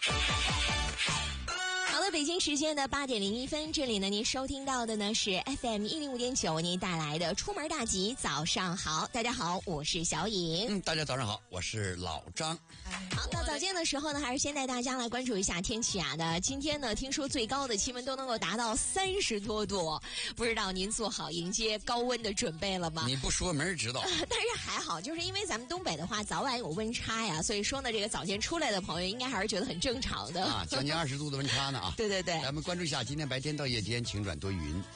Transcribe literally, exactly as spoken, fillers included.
好了，北京时间的八点零一分，这里呢您收听到的呢是 F M 一零五点九，您带来的出门大吉，早上好，大家好，我是小颖。 嗯，大家早上好，我是老张。 好，到早间的时候呢，还是先带大家来关注一下天气啊的。今天呢，听说最高的气温都能够达到三十多度，不知道您做好迎接高温的准备了吗？ 你不说没人知道。 但是还好，就是因为咱们东北的话，早晚有温差呀，所以说呢，这个早间出来的朋友应该还是觉得很正常的啊，将近二十度的温差呢啊。 对对对， 咱们关注一下今天白天到夜间晴转多云，